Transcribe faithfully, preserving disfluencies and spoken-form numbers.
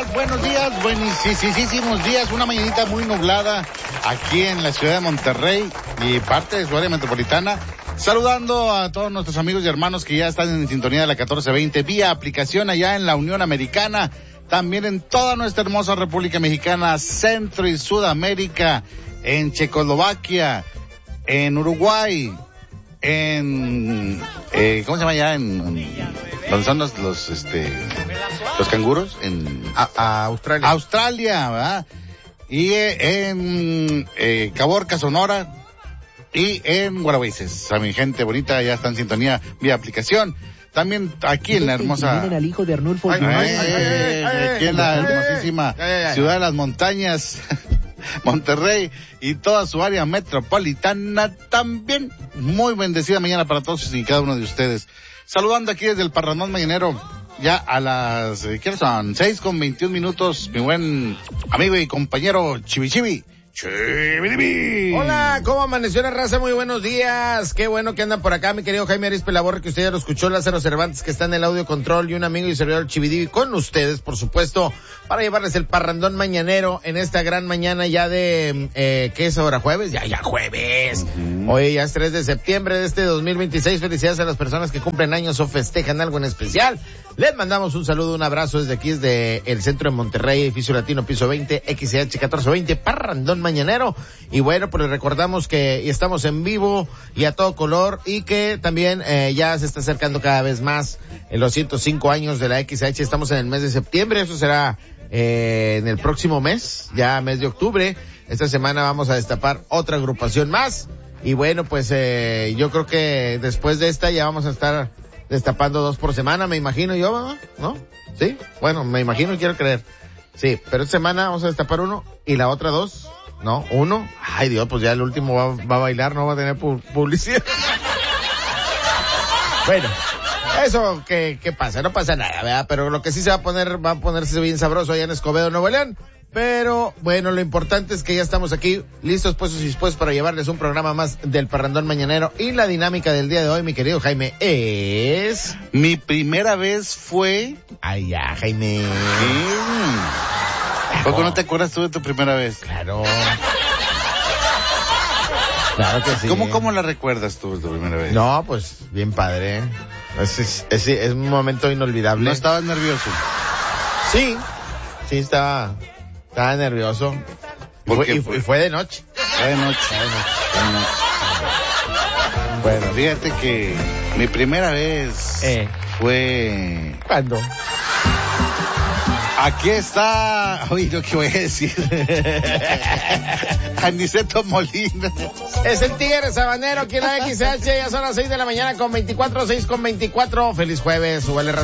días, buenos días, buenísimos días. Una mañanita muy nublada aquí en la ciudad de Monterrey y parte de su área metropolitana. Saludando a todos nuestros amigos y hermanos que ya están en sintonía de la catorce veinte vía aplicación allá en la Unión Americana. También en toda nuestra hermosa República Mexicana, Centro y Sudamérica, en Checoslovaquia, en Uruguay, en eh, ¿cómo se llama allá? En, en ¿dónde son los, los este los canguros? En a, a Australia. Australia, ¿verdad? Y eh, en eh, Caborca, Sonora, y en Guarahuises. A mi gente bonita ya está en sintonía vía aplicación. También aquí en la hermosa al hijo de Arnulfo. Ay, ay, ay, ay, ay, aquí en la hermosísima ay, ay, ay. ciudad de las montañas, Monterrey y toda su área metropolitana también. Muy bendecida mañana para todos y cada uno de ustedes. Saludando aquí desde el Parrandón Mañanero, ya a las, ¿qué son? seis con veintiún minutos, mi buen amigo y compañero Chivi Chivi. Chivi. Hola, ¿cómo amaneció la raza? Muy buenos días. Qué bueno que andan por acá, mi querido Jaime Arispe Labor, que usted ya lo escuchó, Lázaro Cervantes, que está en el audio control, y un amigo y servidor Chividivi con ustedes, por supuesto, para llevarles el Parrandón Mañanero en esta gran mañana ya de, eh, ¿qué es ahora? ¿Jueves? Ya, ya jueves. Uh-huh. Hoy ya es tres de septiembre de este dos mil veintiséis. Felicidades a las personas que cumplen años o festejan algo en especial. Les mandamos un saludo, un abrazo desde aquí, desde el centro de Monterrey, edificio latino, piso veinte, X H catorce veinte, Parrandón Mañanero. Y bueno, pues les recordamos que estamos en vivo y a todo color, y que también eh, ya se está acercando cada vez más en los ciento cinco años de la X H. Estamos en el mes de septiembre, eso será eh, en el próximo mes, ya mes de octubre. Esta semana vamos a destapar otra agrupación más. Y bueno, pues eh, yo creo que después de esta ya vamos a estar destapando dos por semana, me imagino yo, ¿no? ¿Sí? Bueno, me imagino y quiero creer. Sí, pero esta semana vamos a destapar uno y la otra dos, ¿no? Uno. Ay, Dios, pues ya el último va, va a bailar, no va a tener pu- publicidad. Bueno, eso que, que pasa, no pasa nada, ¿verdad? Pero lo que sí se va a poner, va a ponerse bien sabroso allá en Escobedo, Nuevo León. Pero, bueno, lo importante es que ya estamos aquí, listos, puestos y dispuestos para llevarles un programa más del Parrandón Mañanero. Y la dinámica del día de hoy, mi querido Jaime, es... Mi primera vez fue... Ay, ya, Jaime. Sí. ¿Por qué no te acuerdas tú de tu primera vez? Claro. Claro que sí. ¿Cómo, cómo la recuerdas tú de tu primera vez? No, pues, bien padre. Es, es, es, es un momento inolvidable. ¿No estabas nervioso? Sí, sí estaba... Estaba nervioso. Y fue, y, fue, y fue de noche. Fue de noche. Fue de noche. Fue de noche. Bueno, fíjate que mi primera vez eh. fue... ¿Cuándo? Aquí está... Oye, lo que voy a decir. Aniceto Molina. Es el Tigre Sabanero aquí en la X H. Ya son las seis de la mañana con veinticuatro, seis con veinticuatro. Feliz jueves, súbale.